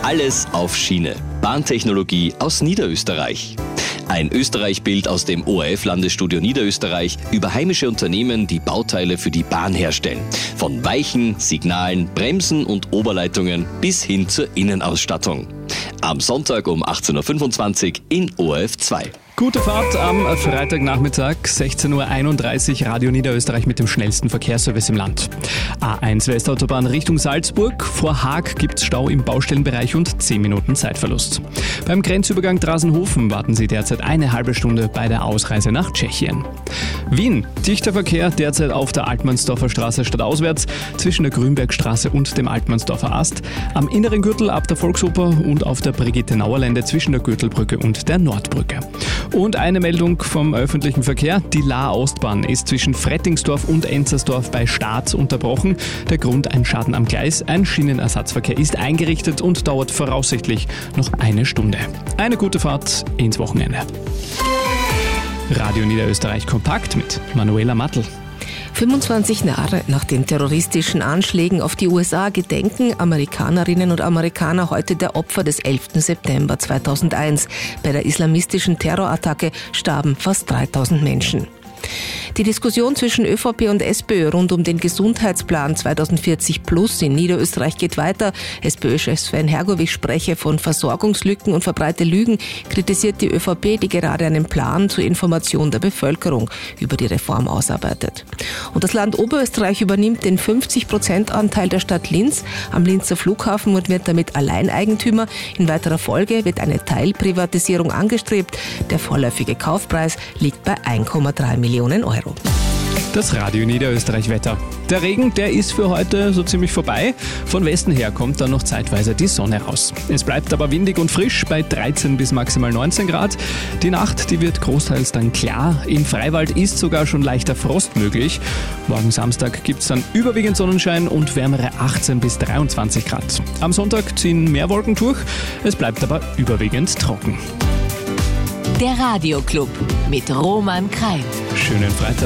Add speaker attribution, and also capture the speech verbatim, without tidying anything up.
Speaker 1: Alles auf Schiene. Bahntechnologie aus Niederösterreich. Ein Österreich-Bild aus dem O R F-Landesstudio Niederösterreich über heimische Unternehmen, die Bauteile für die Bahn herstellen. Von Weichen, Signalen, Bremsen und Oberleitungen bis hin zur Innenausstattung. Am Sonntag um achtzehn Uhr fünfundzwanzig in O R F zwei.
Speaker 2: Gute Fahrt am Freitagnachmittag, sechzehn Uhr einunddreißig, Radio Niederösterreich mit dem schnellsten Verkehrsservice im Land. A eins Westautobahn Richtung Salzburg, vor Haag gibt's Stau im Baustellenbereich und zehn Minuten Zeitverlust. Beim Grenzübergang Drasenhofen warten Sie derzeit eine halbe Stunde bei der Ausreise nach Tschechien. Wien, dichter Verkehr derzeit auf der Altmannsdorfer Straße stadtauswärts zwischen der Grünbergstraße und dem Altmannsdorfer Ast, am inneren Gürtel ab der Volksoper und auf der Brigitte-Nauer-Lände zwischen der Gürtelbrücke und der Nordbrücke. Und eine Meldung vom öffentlichen Verkehr. Die Lahr-Ostbahn ist zwischen Frettingsdorf und Enzersdorf bei Staats unterbrochen. Der Grund ein Schaden am Gleis. Ein Schienenersatzverkehr ist eingerichtet und dauert voraussichtlich noch eine Stunde. Eine gute Fahrt ins Wochenende. Radio Niederösterreich Kompakt mit Manuela Mattl.
Speaker 3: fünfundzwanzig Jahre nach den terroristischen Anschlägen auf die U S A gedenken Amerikanerinnen und Amerikaner heute der Opfer des elften September zweitausendeins. Bei der islamistischen Terrorattacke starben fast dreitausend Menschen. Die Diskussion zwischen ÖVP und SPÖ rund um den Gesundheitsplan zweitausendvierzig plus in Niederösterreich geht weiter. SPÖ-Chef Sven Hergovich spreche von Versorgungslücken und verbreite Lügen, kritisiert die ÖVP, die gerade einen Plan zur Information der Bevölkerung über die Reform ausarbeitet. Und das Land Oberösterreich übernimmt den fünfzig Prozent Anteil der Stadt Linz am Linzer Flughafen und wird damit Alleineigentümer. In weiterer Folge wird eine Teilprivatisierung angestrebt. Der vorläufige Kaufpreis liegt bei eins Komma drei Millionen Euro.
Speaker 2: Das Radio Niederösterreich Wetter. Der Regen, der ist für heute so ziemlich vorbei. Von Westen her kommt dann noch zeitweise die Sonne raus. Es bleibt aber windig und frisch bei dreizehn bis maximal neunzehn Grad. Die Nacht, die wird großteils dann klar. Im Freiwald ist sogar schon leichter Frost möglich. Morgen Samstag gibt es dann überwiegend Sonnenschein und wärmere achtzehn bis dreiundzwanzig Grad. Am Sonntag ziehen mehr Wolken durch. Es bleibt aber überwiegend trocken.
Speaker 4: Der Radioclub mit Roman Krein.
Speaker 2: Schönen Freitag.